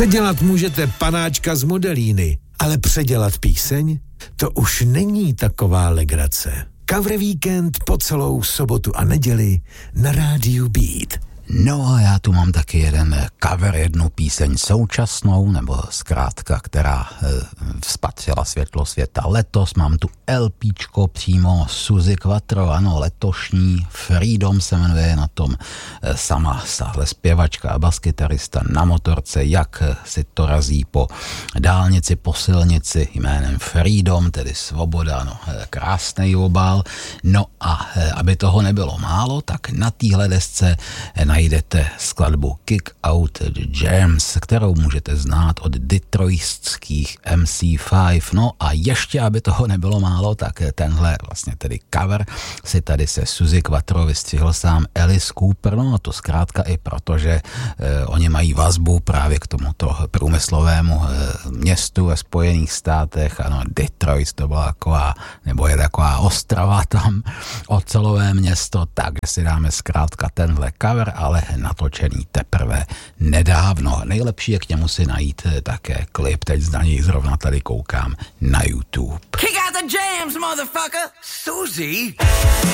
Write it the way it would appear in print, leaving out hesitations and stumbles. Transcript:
Předělat můžete panáčka z Modelíny, ale předělat píseň? To už není taková legrace. Cover Víkend po celou sobotu a neděli na rádiu Beat. No a já tu mám taky jeden cover, jednu píseň současnou, nebo zkrátka, která spatřila světlo světa letos. Mám tu LPčko přímo Suzi Quattro, ano, letošní Freedom se jmenuje, na tom sama tahle zpěvačka a baskytarista na motorce, jak si to razí po dálnici, po silnici jménem Freedom, tedy svoboda, no, krásnej obal. No a aby toho nebylo málo, tak na téhle desce najdete skladbu Kick Out the Jams, kterou můžete znát od detroitských MC5. No a ještě, aby toho nebylo málo, tak tenhle vlastně tedy cover si tady se Suzi Quattro vystřihl sám Alice Cooper. No a to zkrátka i proto, že oni mají vazbu právě k tomuto průmyslovému městu ve Spojených státech. Ano, Detroit to byla taková, nebo je taková ostrava tam, ocelové město, takže si dáme zkrátka tenhle cover, ale natočený teprve nedávno. Nejlepší je k němu si najít také klip, teď na něj zrovna tady koukám na YouTube. Kick out the jams, motherfucker! Susie!